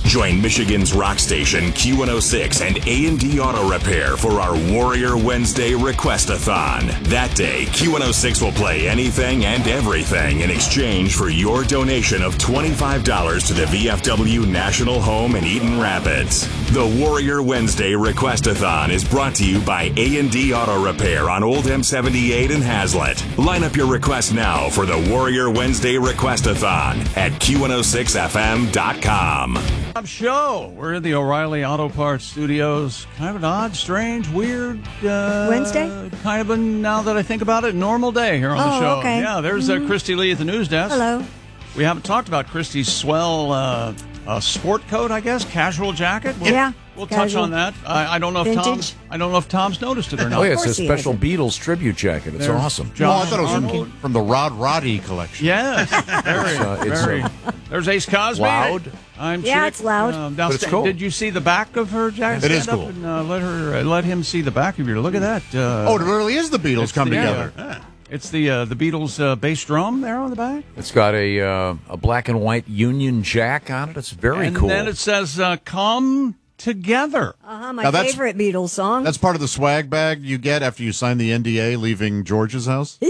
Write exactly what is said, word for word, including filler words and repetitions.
Join Michigan's rock station Q one oh six and A and D Auto Repair for our Warrior Wednesday Request-a-thon. That day, Q one oh six will play anything and everything in exchange for your donation of twenty-five dollars to the V F W National Home in Eaton Rapids. The Warrior Wednesday Request-a-thon is brought to you by A and D Auto Repair on Old M seventy-eight in Hazlet. Line up your request now for the Warrior Wednesday Request-a-thon at Q one oh six F M dot com. Show. We're in the O'Reilly Auto Parts Studios. Kind of an odd, strange, weird uh, Wednesday. Kind of a, now that I think about it, normal day here on oh, the show. Okay. Yeah, there's mm-hmm. uh, Christy Lee at the news desk. Hello. We haven't talked about Christy's swell uh, uh, sport coat, I guess, casual jacket. We'll, yeah, we'll casual. touch on that. I, I don't know if Vintage. Tom. I don't know if Tom's noticed it or not. Oh, yeah, it's a course he special hasn't. Beatles tribute jacket. It's There's awesome. John Oh, I thought it was Arnold. from, from the Rod Roddy collection. Yes, very, It's, uh, it's, very. uh, There's Ace Cosby. loud. I'm Yeah, chick. it's loud. Um, now But it's sta- cool. Did you see the back of her jacket? It is Stand up cool. And, uh, let her, uh, let him see the back of your. Look at that. Uh, Oh, it really is the Beatles it's come the- together. yeah. It's the uh, the Beatles uh, bass drum there on the back. It's got a uh, a black and white Union Jack on it. It's very and cool. then it says uh, "Come Together." Uh-huh, my Now that's- favorite Beatles song. That's part of the swag bag you get after you sign the N D A leaving George's house.